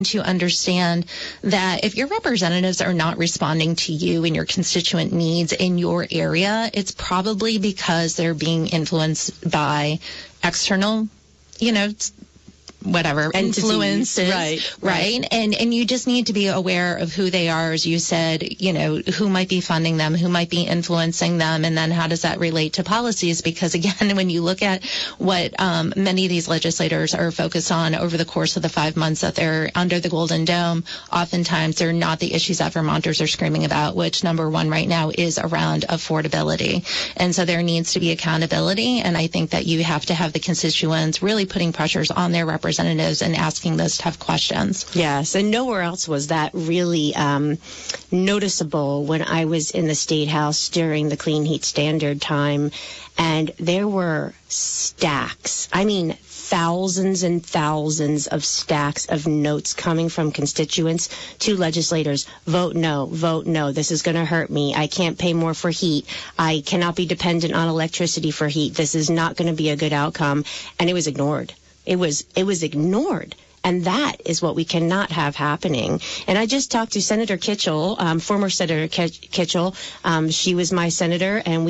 to understand that if your representatives are not responding to you and your constituent needs in your area, it's probably because they're being influenced by external, influences, right? And you just need to be aware of who they are, as you said, who might be funding them, who might be influencing them, and then how does that relate to policies? Because again, when you look at what many of these legislators are focused on over the course of the 5 months that they're under the Golden Dome, oftentimes they're not the issues that Vermonters are screaming about, which number one right now is around affordability. And so there needs to be accountability, and I think that you have to have the constituents really putting pressures on their representatives and asking those tough questions. Yes, and nowhere else was that really noticeable when I was in the State House during the Clean Heat Standard time, and there were stacks. I mean, thousands and thousands of stacks of notes coming from constituents to legislators. Vote no, this is going to hurt me. I can't pay more for heat. I cannot be dependent on electricity for heat. This is not going to be a good outcome. And it was ignored. It was ignored. And that is what we cannot have happening. And I just talked to Senator Kitchell, former Senator Kitchell. She was my senator, and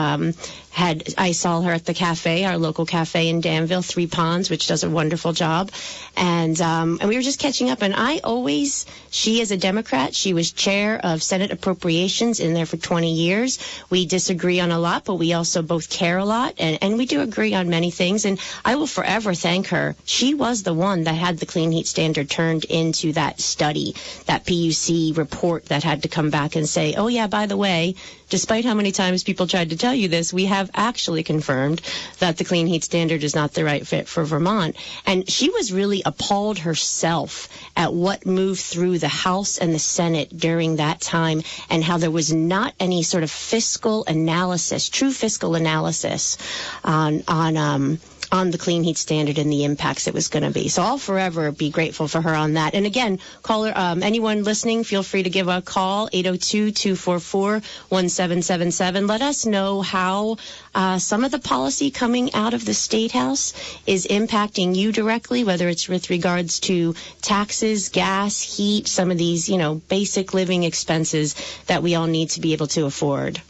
I saw her at the cafe, our local cafe in Danville, Three Ponds, which does a wonderful job. And we were just catching up. And she is a Democrat. She was chair of Senate Appropriations in there for 20 years. We disagree on a lot, but we also both care a lot. And we do agree on many things. And I will forever thank her. She was the one that had the Clean Heat Standard turned into that study, that PUC report that had to come back and say, oh, yeah, by the way, despite how many times people tried to tell you this, we have actually confirmed that the Clean Heat Standard is not the right fit for Vermont. And she was really appalled herself at what moved through the House and the Senate during that time, and how there was not any sort of fiscal analysis, true fiscal analysis on the Clean Heat Standard and the impacts it was going to be. So I'll forever be grateful for her on that. And again, caller, anyone listening, feel free to give a call, 802-244-1777. Let us know how some of the policy coming out of the State House is impacting you directly, whether it's with regards to taxes, gas, heat, some of these, basic living expenses that we all need to be able to afford.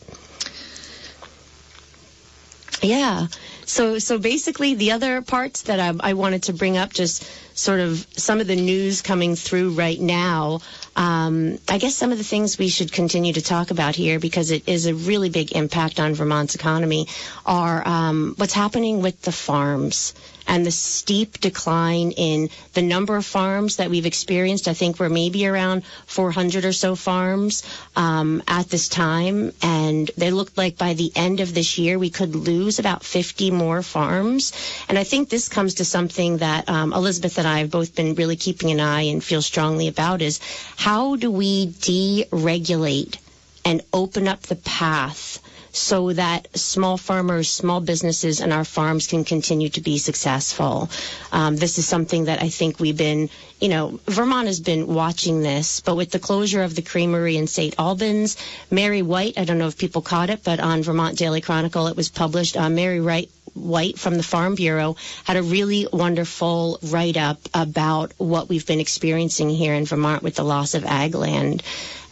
Yeah. So basically the other parts that I wanted to bring up, just sort of some of the news coming through right now, I guess some of the things we should continue to talk about here, because it is a really big impact on Vermont's economy, are what's happening with the farms and the steep decline in the number of farms that we've experienced. I think we're maybe around 400 or so farms at this time, and they look like by the end of this year we could lose about 50 more farms. And I think this comes to something that Elizabeth and I have both been really keeping an eye and feel strongly about, is how do we deregulate and open up the path so that small farmers, small businesses, and our farms can continue to be successful. This is something that I think we've been, Vermont has been watching this, but with the closure of the creamery in St. Albans, Mary White, I don't know if people caught it, but on Vermont Daily Chronicle it was published, Mary White from the Farm Bureau had a really wonderful write-up about what we've been experiencing here in Vermont with the loss of ag land.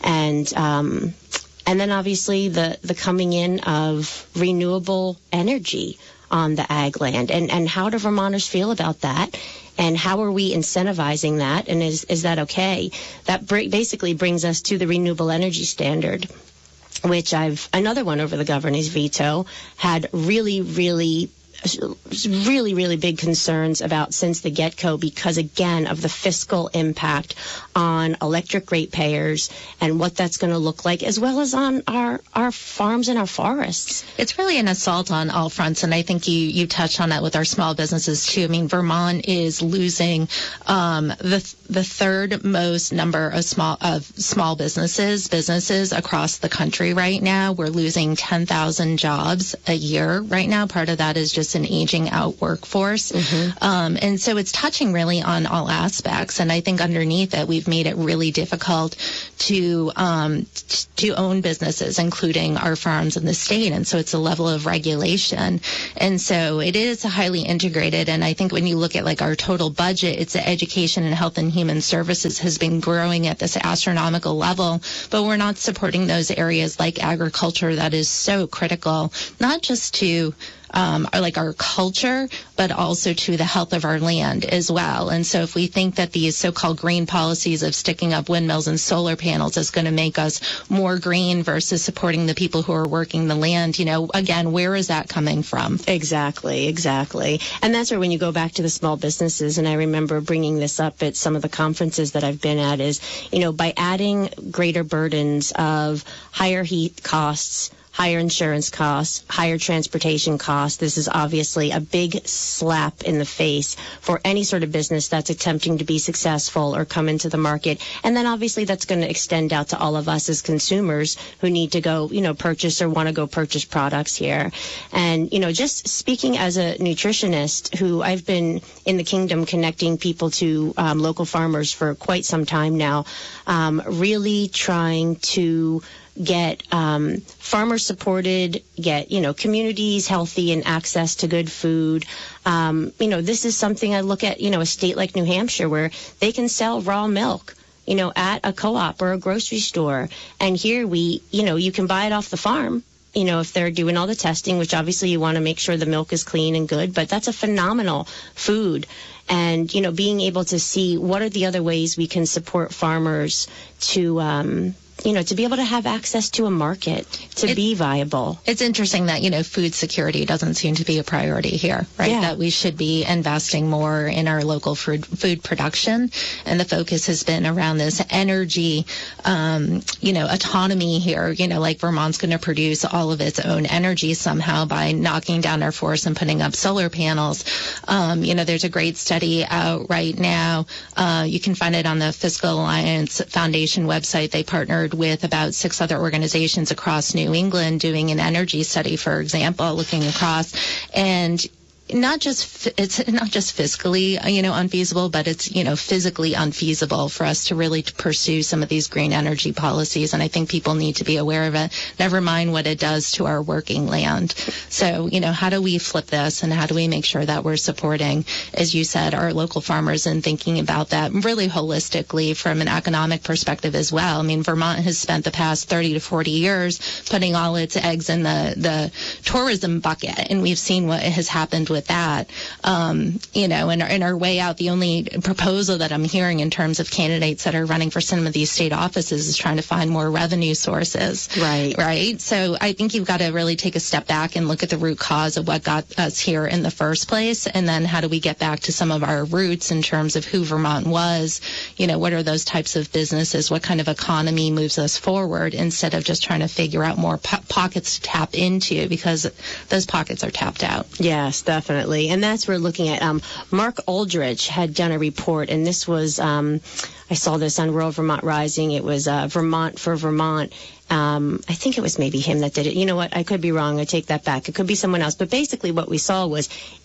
And then obviously the coming in of renewable energy on the ag land. And how do Vermonters feel about that? And how are we incentivizing that? And is that okay? That basically brings us to the renewable energy standard, which another one over the governor's veto, had really big concerns about since the get-go, because again of the fiscal impact on electric ratepayers and what that's going to look like, as well as on our farms and our forests. It's really an assault on all fronts, and I think you touched on that with our small businesses too. I mean, Vermont is losing the third most number of small businesses across the country right now. We're losing 10,000 jobs a year right now. Part of that is just versus an aging out workforce. And so it's touching really on all aspects. And I think underneath it, we've made it really difficult to own businesses, including our farms in the state. And so it's a level of regulation. And so it is highly integrated. And I think when you look at like our total budget, it's the education and health and human services has been growing at this astronomical level, but we're not supporting those areas like agriculture that is so critical, not just to our culture, but also to the health of our land as well. And so if we think that these so-called green policies of sticking up windmills and solar panels is going to make us more green versus supporting the people who are working the land, again, where is that coming from? Exactly. And that's where when you go back to the small businesses, and I remember bringing this up at some of the conferences that I've been at, is, by adding greater burdens of higher heat costs, higher insurance costs, higher transportation costs. This is obviously a big slap in the face for any sort of business that's attempting to be successful or come into the market. And then obviously that's going to extend out to all of us as consumers who need to go, purchase or want to go purchase products here. And, just speaking as a nutritionist who I've been in the kingdom connecting people to local farmers for quite some time now, really trying to get farmers supported, get, communities healthy and access to good food. This is something I look at, a state like New Hampshire where they can sell raw milk, at a co-op or a grocery store. And here you can buy it off the farm. If they're doing all the testing, which obviously you want to make sure the milk is clean and good, but that's a phenomenal food. And, being able to see what are the other ways we can support farmers to, to be able to have access to a market, to be viable. It's interesting that, food security doesn't seem to be a priority here, right? Yeah. That we should be investing more in our local food production. And the focus has been around this energy, autonomy here, like Vermont's going to produce all of its own energy somehow by knocking down our forests and putting up solar panels. There's a great study out right now. You can find it on the Fiscal Alliance Foundation website. They partnered with about 6 other organizations across New England doing an energy study, for example, looking across, and it's not just fiscally, unfeasible, but it's, physically unfeasible for us to really pursue some of these green energy policies. And I think people need to be aware of it, never mind what it does to our working land. So, how do we flip this and how do we make sure that we're supporting, as you said, our local farmers and thinking about that really holistically from an economic perspective as well. I mean, Vermont has spent the past 30 to 40 years putting all its eggs in the tourism bucket, and we've seen what has happened with that. In our way out, the only proposal that I'm hearing in terms of candidates that are running for some of these state offices is trying to find more revenue sources. Right. So I think you've got to really take a step back and look at the root cause of what got us here in the first place. And then how do we get back to some of our roots in terms of who Vermont was? What are those types of businesses? What kind of economy moves us forward instead of just trying to figure out more pockets to tap into, because those pockets are tapped out. Yes, definitely. And that's where looking at Mark Aldrich had done a report, and this was I saw this on Rural Vermont Rising. It was Vermont for Vermont. I think it was maybe him that did it. You know what? I could be wrong. I take that back. It could be someone else. But basically what we saw was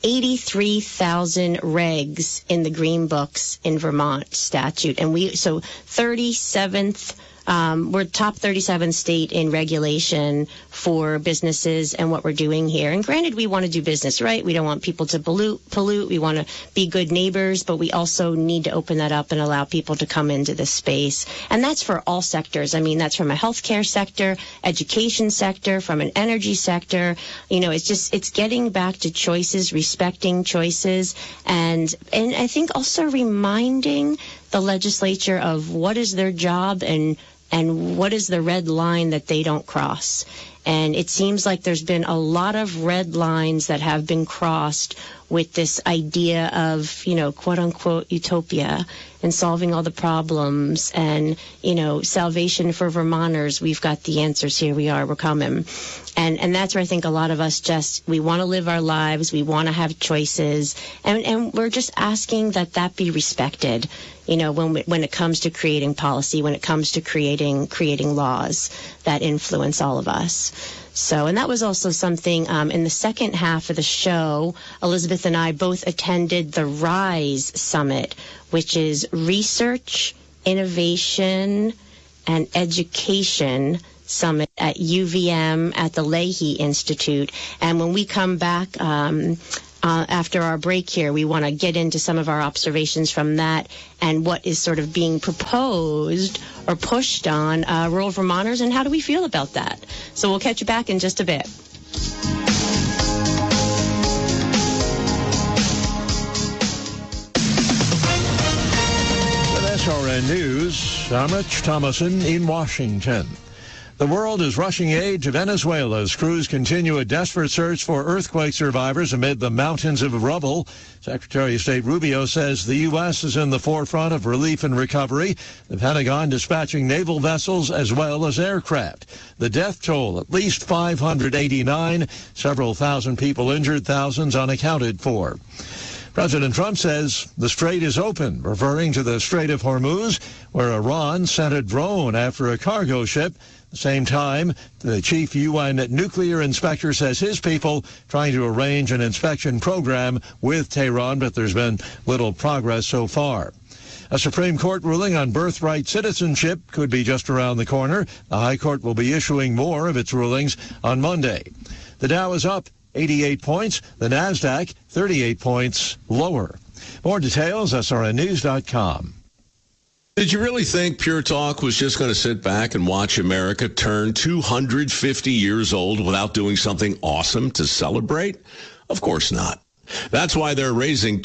83,000 regs in the Green Books in Vermont statute. And so 37th. We're top 37 state in regulation for businesses and what we're doing here. And granted, we want to do business, right? We don't want people to pollute. We want to be good neighbors, but we also need to open that up and allow people to come into this space. And that's for all sectors. I mean, that's from a healthcare sector, education sector, from an energy sector. It's getting back to choices, respecting choices, and I think also reminding the legislature of what is their job and what is the red line that they don't cross. And it seems like there's been a lot of red lines that have been crossed with this idea of, quote unquote, utopia and solving all the problems and, salvation for Vermonters. We've got the answers. Here we are. We're coming. And that's where I think a lot of us we want to live our lives. We want to have choices. And we're just asking that be respected, when it comes to creating policy, when it comes to creating laws that influence all of us. So, and that was also something in the second half of the show, Elizabeth and I both attended the RISE Summit, which is Research, Innovation, and Education Summit at UVM at the Leahy Institute. And when we come back after our break here, we want to get into some of our observations from that and what is sort of being proposed or pushed on rural Vermonters, and how do we feel about that? So we'll catch you back in just a bit. With SRN News, I'm Rich Thomason in Washington. The world is rushing aid to Venezuela as crews continue a desperate search for earthquake survivors amid the mountains of rubble. Secretary of State Rubio says the U.S. is in the forefront of relief and recovery, the Pentagon dispatching naval vessels as well as aircraft. The death toll, at least 589, several thousand people injured, thousands unaccounted for. President Trump says the strait is open, referring to the Strait of Hormuz, where Iran sent a drone after a cargo ship. At the same time, the chief UN nuclear inspector says his people trying to arrange an inspection program with Tehran, but there's been little progress so far. A Supreme Court ruling on birthright citizenship could be just around the corner. The High Court will be issuing more of its rulings on Monday. The Dow is up 88 points. The NASDAQ, 38 points lower. More details, srnnews.com. Did you really think Pure Talk was just going to sit back and watch America turn 250 years old without doing something awesome to celebrate? Of course not. That's why they're raising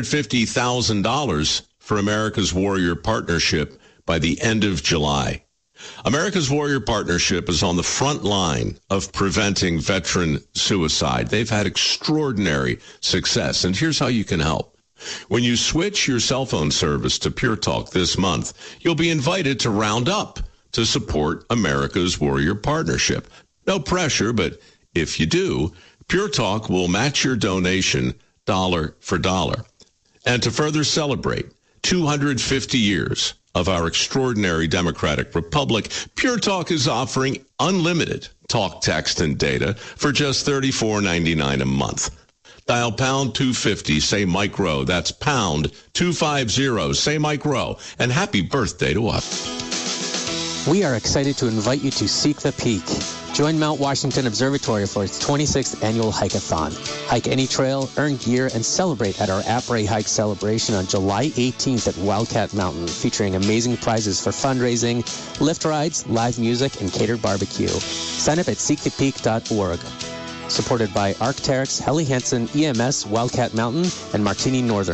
$250,000 for America's Warrior Partnership by the end of July. America's Warrior Partnership is on the front line of preventing veteran suicide. They've had extraordinary success, and here's how you can help. When you switch your cell phone service to Pure Talk this month, you'll be invited to round up to support America's Warrior Partnership. No pressure, but if you do, Pure Talk will match your donation dollar for dollar. And to further celebrate 250 years of our extraordinary democratic republic, Pure Talk is offering unlimited talk, text, and data for just $34.99 a month. Dial pound 250, say Mike Rowe. That's pound 250, say Mike Rowe. And happy birthday to us. We are excited to invite you to Seek the Peak. Join Mount Washington Observatory for its 26th annual hike-a-thon. Hike any trail, earn gear, and celebrate at our Après Hike celebration on July 18th at Wildcat Mountain, featuring amazing prizes for fundraising, lift rides, live music, and catered barbecue. Sign up at seekthepeak.org. Supported by Arc'teryx, Helly Hansen, EMS, Wildcat Mountain, and Martini Northern.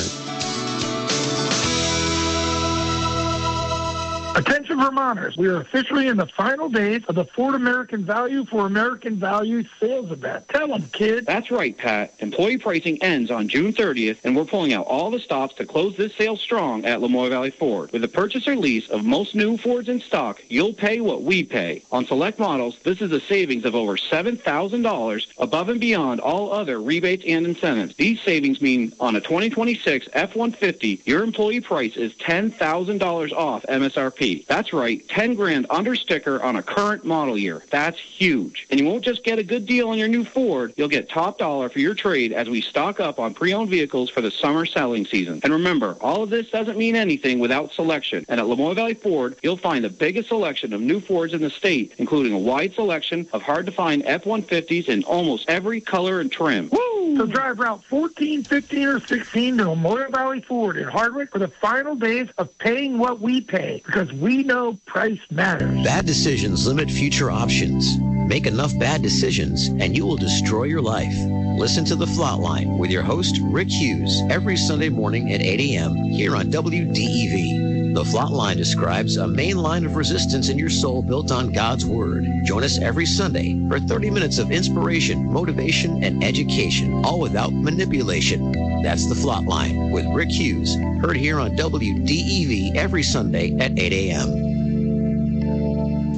Attention Vermonters, we are officially in the final days of the Ford American Value for American Value sales event. Tell them, kid. That's right, Pat. Employee pricing ends on June 30th, and we're pulling out all the stops to close this sale strong at Lamoille Valley Ford. With the purchase or lease of most new Fords in stock, you'll pay what we pay. On select models, this is a savings of over $7,000 above and beyond all other rebates and incentives. These savings mean on a 2026 F-150, your employee price is $10,000 off MSRP. That's right, $10,000 under sticker on a current model year. That's huge. And you won't just get a good deal on your new Ford, you'll get top dollar for your trade as we stock up on pre-owned vehicles for the summer selling season. And remember, all of this doesn't mean anything without selection. And at Lamoille Valley Ford, you'll find the biggest selection of new Fords in the state, including a wide selection of hard-to-find F-150s in almost every color and trim. Woo! So drive Route 14, 15, or 16 to Lamoille Valley Ford in Hardwick for the final days of paying what we pay, because we know price matters. Bad decisions limit future options. Make enough bad decisions and you will destroy your life. Listen to The Flatline with your host, Rick Hughes, every Sunday morning at 8 a.m. here on WDEV. The Flatline describes a main line of resistance in your soul built on God's Word. Join us every Sunday for 30 minutes of inspiration, motivation, and education, all without manipulation. That's The Flatline with Rick Hughes, heard here on WDEV every Sunday at 8 a.m.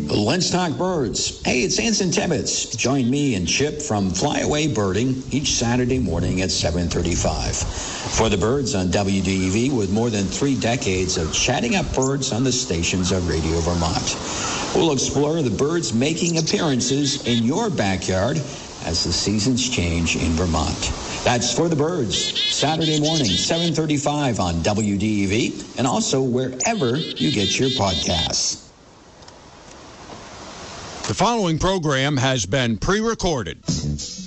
Let's talk birds. Hey, it's Anson Tibbetts. Join me and Chip from Flyaway Birding each Saturday morning at 7:35 for the birds on WDEV, with more than 3 decades of chatting up birds on the stations of Radio Vermont. We'll explore the birds making appearances in your backyard as the seasons change in Vermont. That's For the Birds, Saturday morning, 7:35 on WDEV, and also wherever you get your podcasts. The following program has been pre-recorded.